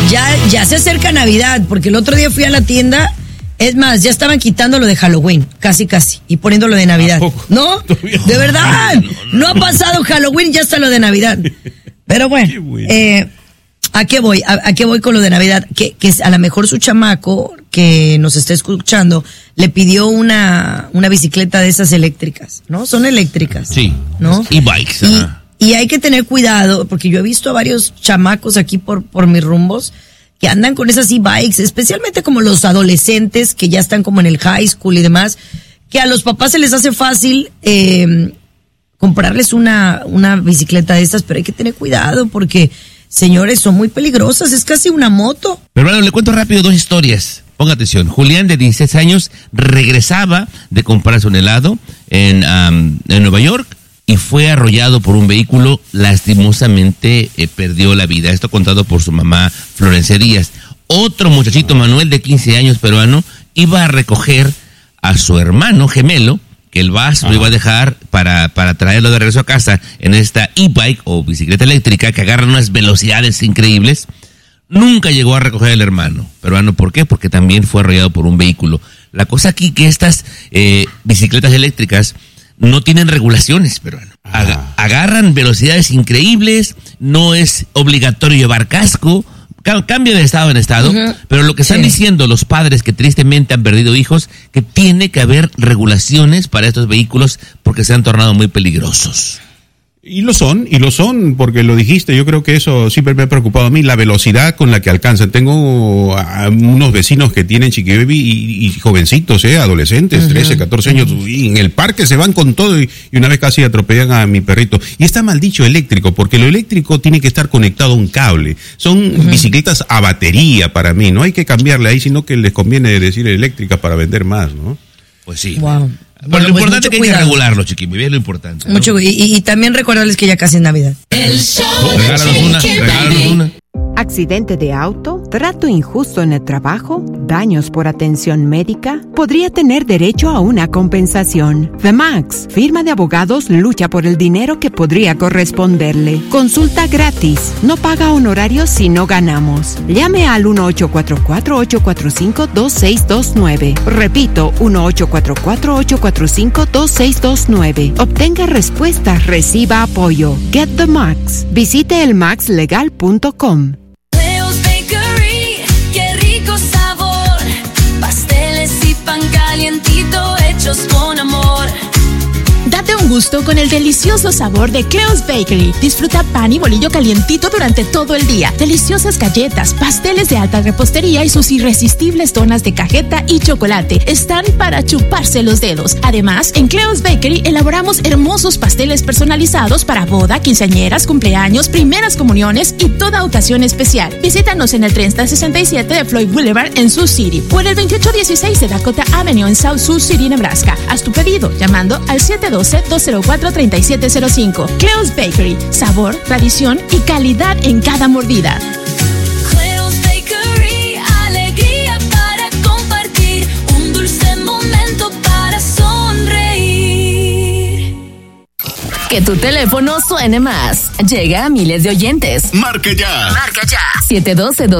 Ya se acerca Navidad, porque el otro día fui a la tienda, es más, ya estaban quitando lo de Halloween, casi, y poniendo lo de Navidad. ¿No? De verdad, no ha pasado Halloween, ya está lo de Navidad. Pero bueno, ¿a qué voy? ¿A qué voy con lo de Navidad? Que a lo mejor su chamaco, que nos está escuchando, le pidió una bicicleta de esas eléctricas, ¿no? Son eléctricas. Sí, ¿no? E-bikes. Y hay que tener cuidado, porque yo he visto a varios chamacos aquí por mis rumbos que andan con esas e-bikes, especialmente como los adolescentes que ya están como en el high school y demás, que a los papás se les hace fácil comprarles una bicicleta de estas, pero hay que tener cuidado porque, señores, son muy peligrosas, es casi una moto. Pero bueno, le cuento rápido 2 historias. Ponga atención. Julián, de 16 años, regresaba de comprarse un helado en Nueva York y fue arrollado por un vehículo. Lastimosamente perdió la vida. Esto contado por su mamá, Florencia Díaz. Otro muchachito, Manuel, de 15 años, peruano, iba a recoger a su hermano gemelo, que el bus lo iba a dejar para traerlo de regreso a casa en esta e-bike o bicicleta eléctrica que agarra unas velocidades increíbles. Nunca llegó a recoger al hermano peruano. ¿Por qué? Porque también fue arrollado por un vehículo. La cosa aquí que estas bicicletas eléctricas no tienen regulaciones, peruano. Agarran velocidades increíbles, no es obligatorio llevar casco, cambia de estado en estado, pero lo que están diciendo los padres que tristemente han perdido hijos, que tiene que haber regulaciones para estos vehículos porque se han tornado muy peligrosos. Y lo son, porque lo dijiste, yo creo que eso siempre me ha preocupado a mí, la velocidad con la que alcanzan. Tengo unos vecinos que tienen chiquibaby y jovencitos, adolescentes, 13, 14 años, y en el parque se van con todo y una vez casi atropellan a mi perrito. Y está mal dicho eléctrico, porque lo eléctrico tiene que estar conectado a un cable. Son bicicletas a batería para mí, no hay que cambiarle ahí, sino que les conviene decir eléctrica para vender más, ¿no? Pues sí. Wow. Bueno, lo importante es que hay que regularlo, chiquillos, es lo importante, ¿no? Mucho, y también recordarles que ya casi es Navidad. El show regálanos una. ¿Accidente de auto? ¿Trato injusto en el trabajo? ¿Daños por atención médica? Podría tener derecho a una compensación. The Max, firma de abogados, lucha por el dinero que podría corresponderle. Consulta gratis. No paga honorarios si no ganamos. Llame al 1-844-845-2629. Repito, 1-844-845-2629. Obtenga respuestas, reciba apoyo. Get the Max. Visite elmaxlegal.com. Calientito, hechos con amor. Date un gusto con el delicioso sabor de Cleo's Bakery. Disfruta pan y bolillo calientito durante todo el día. Deliciosas galletas, pasteles de alta repostería y sus irresistibles donas de cajeta y chocolate están para chuparse los dedos. Además, en Cleo's Bakery elaboramos hermosos pasteles personalizados para boda, quinceañeras, cumpleaños, primeras comuniones y toda ocasión especial. Visítanos en el 3067 de Floyd Boulevard en Sioux City o en el 2816 de Dakota Avenue en South Sioux City, Nebraska. Haz tu pedido llamando al 712-204-3705. Cleo's Bakery. Sabor, tradición y calidad en cada mordida. Cleo's Bakery. Alegría para compartir. Un dulce momento para sonreír. Que tu teléfono suene más. Llega a miles de oyentes. Marca ya. 712